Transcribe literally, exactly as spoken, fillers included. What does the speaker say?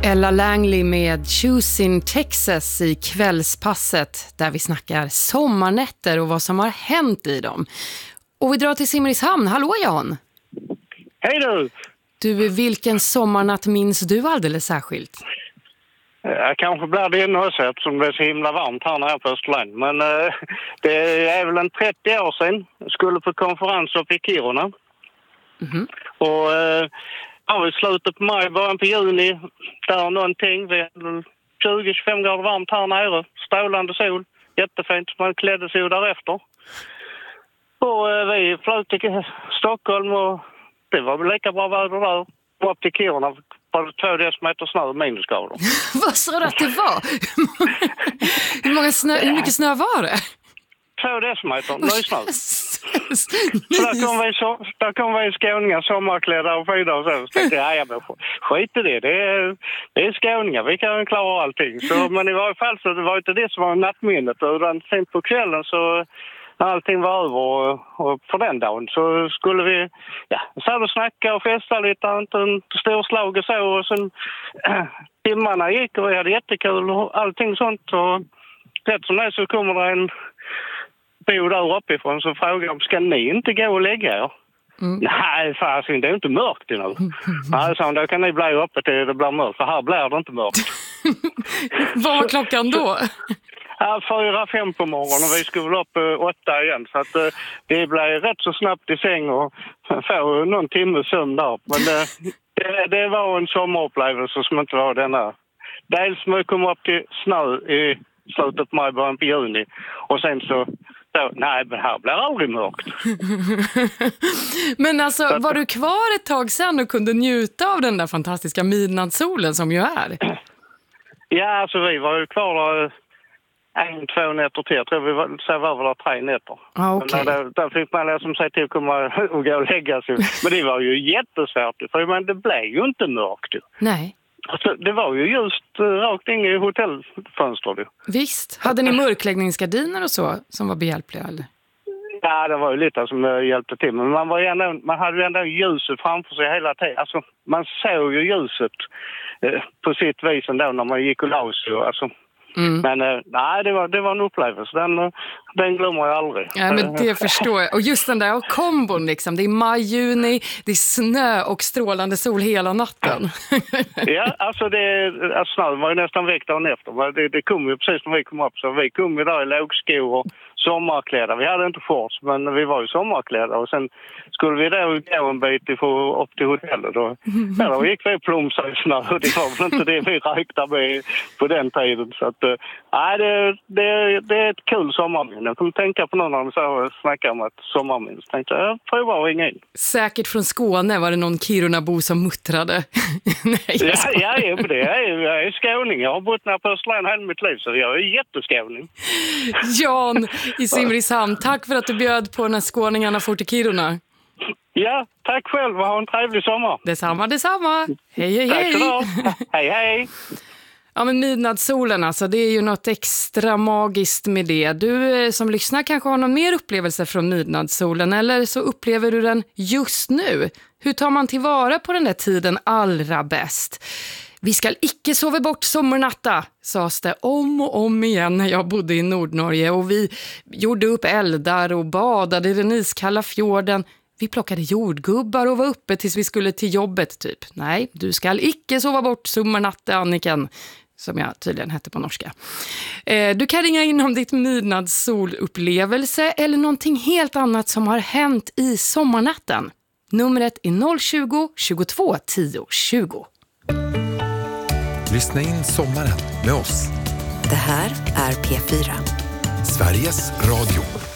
Ella Langley med Choosing Texas i kvällspasset där vi snackar sommarnätter och vad som har hänt i dem. Och vi drar till Simrishamn. Hallå Jan! Hej du! Du, vilken sommarnatt minns du alldeles särskilt? Jag kanske blir det ännu också eftersom det är så himla varmt här nere på Österland. Men eh, det är väl en trettio år sedan. Jag skulle på konferens uppe i Kiruna. Mm-hmm. Och eh, ja, i slutet på maj, början på juni, där någonting. Vi hade tjugo till tjugofem grader varmt här nere. Strålande sol. Jättefint. Man klädde sig därefter. Och eh, vi flöt till Stockholm och det var väl lika bra väder där. Upp till Kiruna var det två decimeter snö och minusgrader. Vad sa du att det var? hur, många snö, hur mycket snö var det? Två decimeter, nysnö. Så där kom vi, så, där kom vi skåningar, sommarklädda och skidor och så. Så tänkte jag, ja, men skit i det. Det är, det är skåningar, vi kan klara allting. Så, men i varje fall så det var inte det som var nattminnet. Utan sen på kvällen så när allting var över och, och för den dagen så skulle vi ja, så och snacka och festa lite, inte en stor slag och så. Och sen äh, timmarna gick och vi hade jättekul och allting sånt. Och rätt som det så kommer det en bo där uppifrån så frågar de, ska ni inte gå och lägga er? Mm. Nej, fast det är inte mörkt nu. Mm. Nej, så då kan ni bli uppe till det blir mörkt, för här blir det inte mörkt. Vad var klockan då? Ja, fyra, fem på morgonen och vi skulle upp uh, åtta igen. Så att uh, det blev rätt så snabbt i säng och få någon timme sömn där. Men uh, det, det var en sommarupplevelse som inte var denna. Dels när vi kom upp till snö i slutet på maj, början på juni. Och sen så, så nej, det här blir aldrig mörkt. Men alltså, att, var du kvar ett tag sen och kunde njuta av den där fantastiska midnattssolen som ju är? Ja, alltså vi var ju kvar där en, två nätter till. Jag tror vi var, så var väl där tre nätter. Ah, okay. där, där fick man som sig till att komma och gå och lägga sig. Men det var ju jättesvårt. För men det blev ju inte mörkt. Nej. Alltså, det var ju just uh, rakt in i hotellfönster. Visst. Hade ni mörkläggningsgardiner och så som var behjälpliga eller? Ja, det var ju lite som uh, hjälpte till. Men man, var ju ändå, man hade ju ändå ljuset framför sig hela tiden. Alltså, man såg ju ljuset uh, på sitt vis ändå när man gick och la sig. Alltså. Mm. Men uh, nej, det var, det var en upplevelse. Den, uh, den glömmer jag aldrig. Ja, men det förstår jag. Och just den där kombon liksom. Det är maj, juni, det är snö och strålande sol hela natten. Ja, alltså det alltså, snö var ju nästan väck dagen efter. Det, det kom ju precis när vi kom upp. Så vi kom ju där i lågskor och sommarkläder. Vi hade inte shorts, men vi var ju sommarkläder. Och sen skulle vi då gå en bit för, upp till hotellet. Och, ja, då gick vi plomsa i snö. Det var väl inte det vi räknade med på den tiden. Så att, nej, det, det, det är ett kul sommarminne. Jag kommer tänka på någon när de så snackar om ett sommarminne. Så tänkte jag, jag provar att ringa in. Säkert från Skåne var det någon Kirunabo som muttrade. Nej, ja, ja, jag är det. Jag är, jag är skåning. Jag har bott här på Österland hela mitt liv, så jag är jätteskåning. Jan i Simrishamn, tack för att du bjöd på när skåningarna får till Kiruna. Ja, tack själv och ha en trevlig sommar. Detsamma, detsamma. Hej, hej, hej. Tack hej, hej. Ja, men midnattssolen alltså, det är ju något extra magiskt med det. Du som lyssnar kanske har någon mer upplevelse från midnattssolen, eller så upplever du den just nu. Hur tar man tillvara på den där tiden allra bäst? Vi ska icke sova bort sommarnatta, sades det om och om igen när jag bodde i Nordnorge. Och vi gjorde upp eldar och badade i den iskalla fjorden. Vi plockade jordgubbar och var uppe tills vi skulle till jobbet typ. Nej, du ska icke sova bort sommarnatta, Anniken, som jag tydligen hette på norska. Eh, du kan ringa in om ditt midnattsolupplevelse eller någonting helt annat som har hänt i sommarnatten. Numret är noll tjugo, tjugotvå, tio, tjugo. Lyssna in sommaren med oss. Det här är P fyra. Sveriges Radio.